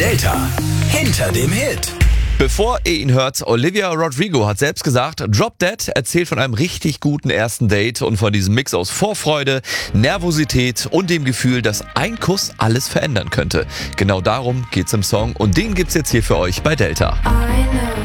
Delta hinter dem Hit. Bevor ihr ihn hört, Olivia Rodrigo hat selbst gesagt, Drop Dead erzählt von einem richtig guten ersten Date und von diesem Mix aus Vorfreude, Nervosität und dem Gefühl, dass ein Kuss alles verändern könnte. Genau darum geht's im Song und den gibt's jetzt hier für euch bei Delta.